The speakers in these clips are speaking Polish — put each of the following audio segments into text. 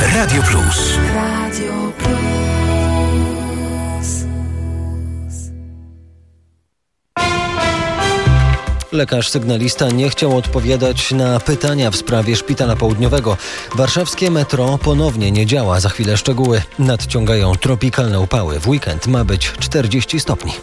Radio Plus. Radio Plus. Lekarz sygnalista nie chciał odpowiadać na pytania w sprawie Szpitala Południowego. Warszawskie metro ponownie nie działa. Za chwilę szczegóły. Nadciągają tropikalne upały. W weekend ma być 40 stopni.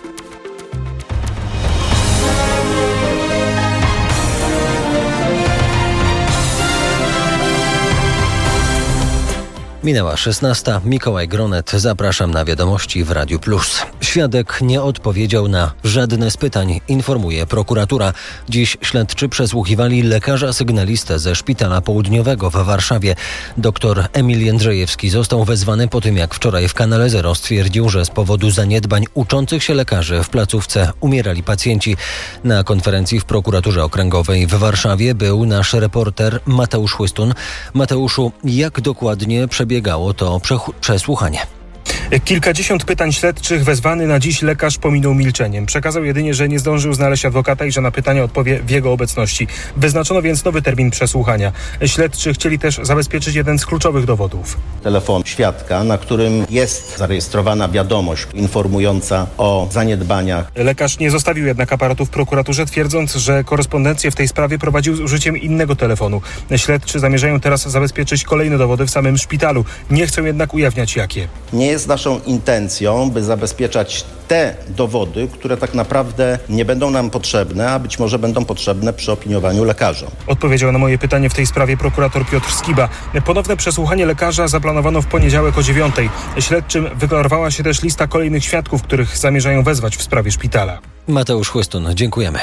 Minęła 16. Mikołaj Gronet. Zapraszam na wiadomości w Radiu Plus. Świadek nie odpowiedział na żadne z pytań, informuje prokuratura. Dziś śledczy przesłuchiwali lekarza sygnalistę ze Szpitala Południowego w Warszawie. Dr Emil Jędrzejewski został wezwany po tym, jak wczoraj w Kanale Zero stwierdził, że z powodu zaniedbań uczących się lekarzy w placówce umierali pacjenci. Na konferencji w prokuraturze okręgowej w Warszawie był nasz reporter Mateusz Chłystun. Mateuszu, jak dokładnie przebiegało to przesłuchanie? Kilkadziesiąt pytań śledczych wezwany na dziś lekarz pominął milczeniem. Przekazał jedynie, że nie zdążył znaleźć adwokata i że na pytania odpowie w jego obecności. Wyznaczono więc nowy termin przesłuchania. Śledczy chcieli też zabezpieczyć jeden z kluczowych dowodów. Telefon świadka, na którym jest zarejestrowana wiadomość informująca o zaniedbaniach. Lekarz nie zostawił jednak aparatu w prokuraturze, twierdząc, że korespondencję w tej sprawie prowadził z użyciem innego telefonu. Śledczy zamierzają teraz zabezpieczyć kolejne dowody w samym szpitalu. Nie chcą jednak ujawniać jakie. Nie jest naszą intencją, by zabezpieczać te dowody, które tak naprawdę nie będą nam potrzebne, a być może będą potrzebne przy opiniowaniu lekarzom. Odpowiedział na moje pytanie w tej sprawie prokurator Piotr Skiba. Ponowne przesłuchanie lekarza zaplanowano w poniedziałek o 9:00. Śledczym wyklarowała się też lista kolejnych świadków, których zamierzają wezwać w sprawie szpitala. Mateusz Chłystun, dziękujemy.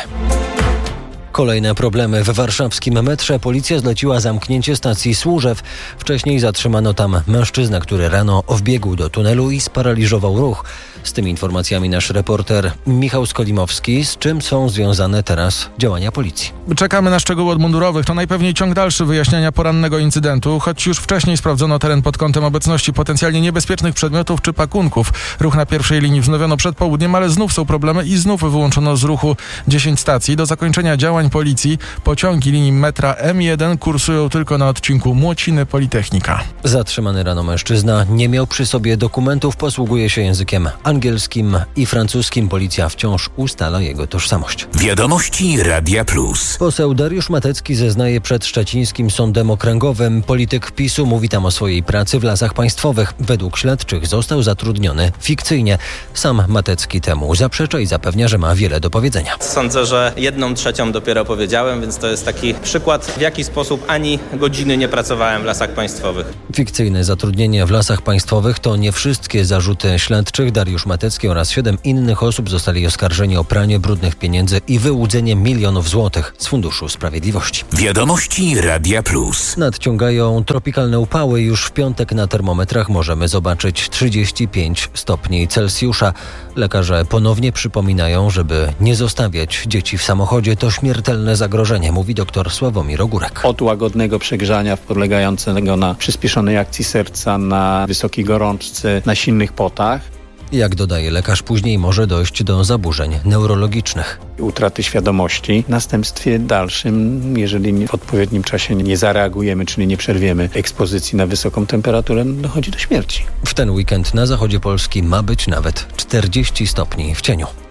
Kolejne problemy w warszawskim metrze. Policja zleciła zamknięcie stacji Służew. Wcześniej zatrzymano tam mężczyznę, który rano wbiegł do tunelu i sparaliżował ruch. Z tymi informacjami nasz reporter Michał Skolimowski. Z czym są związane teraz działania policji? Czekamy na szczegóły od mundurowych. To najpewniej ciąg dalszy wyjaśniania porannego incydentu, choć już wcześniej sprawdzono teren pod kątem obecności potencjalnie niebezpiecznych przedmiotów czy pakunków. Ruch na pierwszej linii wznowiono przed południem, ale znów są problemy i znów wyłączono z ruchu 10 stacji. Do zakończenia działań policji pociągi linii metra M1 kursują tylko na odcinku Młociny-Politechnika. Zatrzymany rano mężczyzna nie miał przy sobie dokumentów, posługuje się językiem angielskim i francuskim. Policja wciąż ustala jego tożsamość. Wiadomości Radia Plus. Poseł Dariusz Matecki zeznaje przed Szczecińskim Sądem Okręgowym. Polityk PiS-u mówi tam o swojej pracy w Lasach Państwowych. Według śledczych został zatrudniony fikcyjnie. Sam Matecki temu zaprzecza i zapewnia, że ma wiele do powiedzenia. Sądzę, że 1/3 dopiero powiedziałem, więc to jest taki przykład, w jaki sposób ani godziny nie pracowałem w Lasach Państwowych. Fikcyjne zatrudnienie w Lasach Państwowych to nie wszystkie zarzuty śledczych. Dariusz Matecki oraz 7 innych osób zostali oskarżeni o pranie brudnych pieniędzy i wyłudzenie milionów złotych z Funduszu Sprawiedliwości. Wiadomości Radia Plus. Nadciągają tropikalne upały. Już w piątek na termometrach możemy zobaczyć 35 stopni Celsjusza. Lekarze ponownie przypominają, żeby nie zostawiać dzieci w samochodzie. To śmiertelne zagrożenie, mówi dr Sławomir Ogórek. Od łagodnego przegrzania polegającego na przyspieszonej akcji serca, na wysokiej gorączce, na silnych potach. Jak dodaje lekarz, później może dojść do zaburzeń neurologicznych. Utraty świadomości w następstwie dalszym, jeżeli w odpowiednim czasie nie zareagujemy, czyli nie przerwiemy ekspozycji na wysoką temperaturę, dochodzi do śmierci. W ten weekend na zachodzie Polski ma być nawet 40 stopni w cieniu.